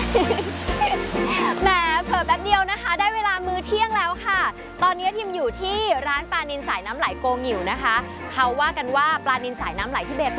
แหมเผลอแป๊บเดียวนะคะได้เวลามื้อเที่ยงแล้วค่ะตอนนี้ทีมอยู่ที่ร้านปลานิลสายน้ำไหลโกงิ๋วนะคะเขาว่ากันว่าปลานิลสายน้ำไหลที่เบตง